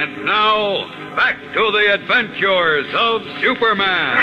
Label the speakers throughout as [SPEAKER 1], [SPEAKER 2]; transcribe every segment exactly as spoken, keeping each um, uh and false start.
[SPEAKER 1] And now, back to the adventures of Superman.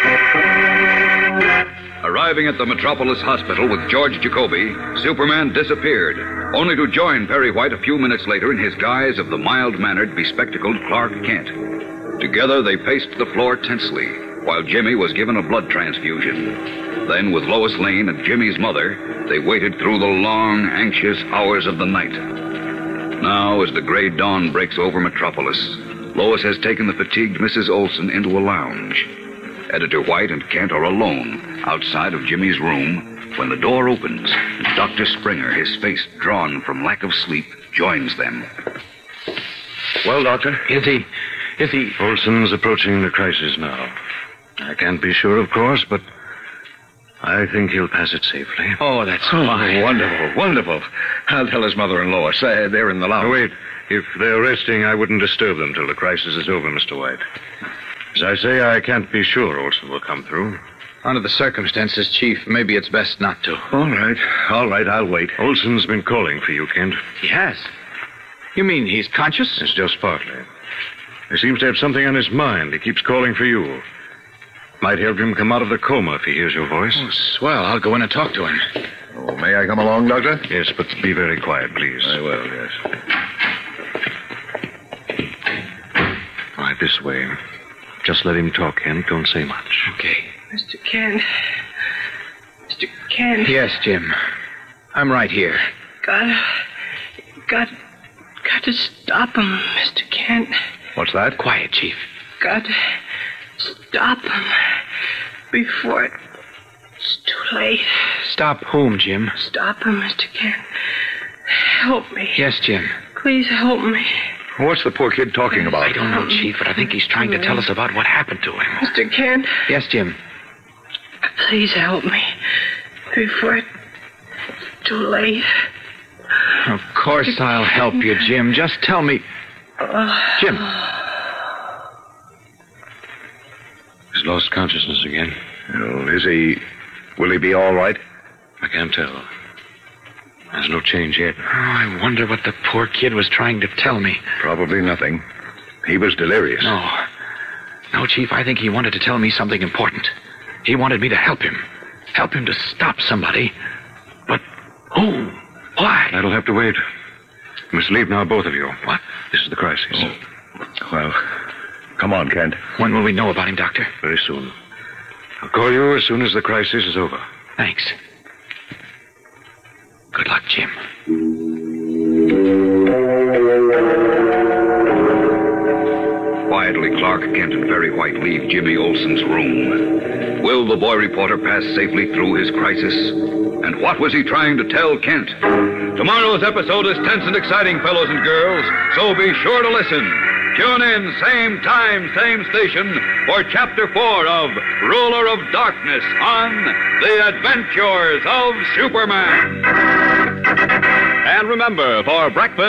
[SPEAKER 1] Arriving at the Metropolis Hospital with George Jacoby, Superman disappeared, only to join Perry White a few minutes later in his guise of the mild-mannered, bespectacled Clark Kent. Together, they paced the floor tensely, while Jimmy was given a blood transfusion. Then, with Lois Lane and Jimmy's mother, they waited through the long, anxious hours of the night. Now, as the gray dawn breaks over Metropolis, Lois has taken the fatigued Missus Olson into a lounge. Editor White and Kent are alone outside of Jimmy's room when the door opens and Doctor Springer, his face drawn from lack of sleep, joins them.
[SPEAKER 2] Well, Doctor?
[SPEAKER 3] Is he... is he...
[SPEAKER 2] Olson's approaching the crisis now. I can't be sure, of course, but I think he'll pass it safely.
[SPEAKER 3] Oh, that's
[SPEAKER 2] oh,
[SPEAKER 3] fine.
[SPEAKER 2] Wonderful, wonderful. I'll tell his mother and Lois. Uh, they're in the lounge.
[SPEAKER 4] Oh, wait. If they're resting, I wouldn't disturb them till the crisis is over, Mister White. As I say, I can't be sure Olson will come through.
[SPEAKER 3] Under the circumstances, Chief, maybe it's best not to.
[SPEAKER 2] All right, all right, I'll wait.
[SPEAKER 4] Olson's been calling for you, Kent.
[SPEAKER 3] He has? You mean he's conscious?
[SPEAKER 4] It's just partly. He seems to have something on his mind. He keeps calling for you. Might help him come out of the coma if he hears your voice.
[SPEAKER 3] Oh, swell. I'll go in and talk to him.
[SPEAKER 2] Oh, may I come along, Doctor?
[SPEAKER 4] Yes, but be very quiet, please.
[SPEAKER 2] I will, yes.
[SPEAKER 4] Right, this way. Just let him talk, Kent. Don't say much.
[SPEAKER 3] Okay.
[SPEAKER 5] Mister Kent. Mister Kent.
[SPEAKER 3] Yes, Jim. I'm right here.
[SPEAKER 5] Gotta... Got... Got to stop him, Mister Kent.
[SPEAKER 2] What's that?
[SPEAKER 3] Quiet, Chief.
[SPEAKER 5] Got to stop him before it's too late.
[SPEAKER 3] Stop whom, Jim?
[SPEAKER 5] Stop him, Mister Kent. Help me.
[SPEAKER 3] Yes, Jim.
[SPEAKER 5] Please help me.
[SPEAKER 2] What's the poor kid talking about?
[SPEAKER 3] I don't know, Chief, but I think he's trying to tell us about what happened to him.
[SPEAKER 5] Mister Kent.
[SPEAKER 3] Yes, Jim.
[SPEAKER 5] Please help me before it's too late.
[SPEAKER 3] Of course I'll help you, Jim. Just tell me... Jim.
[SPEAKER 4] He's lost consciousness again.
[SPEAKER 2] Oh, is he... Will he be all right?
[SPEAKER 4] I can't tell. There's no change yet.
[SPEAKER 3] Oh, I wonder what the poor kid was trying to tell me.
[SPEAKER 2] Probably nothing. He was delirious.
[SPEAKER 3] No. No, Chief, I think he wanted to tell me something important. He wanted me to help him. Help him to stop somebody. But who? Why?
[SPEAKER 4] That'll have to wait. You must leave now, both of you.
[SPEAKER 3] What?
[SPEAKER 4] This is the crisis.
[SPEAKER 2] Oh. Well, come on, Kent.
[SPEAKER 3] When will we know about him, Doctor?
[SPEAKER 4] Very soon. I'll call you as soon as the crisis is over.
[SPEAKER 3] Thanks. Good luck, Jim.
[SPEAKER 1] Quietly, Clark Kent and Perry White leave Jimmy Olsen's room. Will the boy reporter pass safely through his crisis? And what was he trying to tell Kent? Tomorrow's episode is tense and exciting, fellows and girls, so be sure to listen. Tune in, same time, same station, for Chapter four of Ruler of Darkness on The Adventures of Superman. And remember, for breakfast,